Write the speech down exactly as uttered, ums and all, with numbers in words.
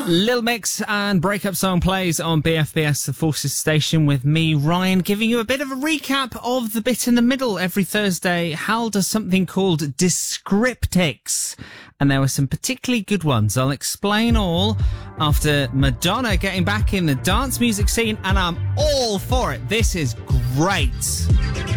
Lil Mix and Breakup Song plays on B F B S, the Forces Station, with me, Ryan, giving you a bit of a recap of the bit in the middle. Every Thursday, Hal does something called Descriptics, and there were some particularly good ones. I'll explain all after Madonna getting back in the dance music scene, and I'm all for it. This is great.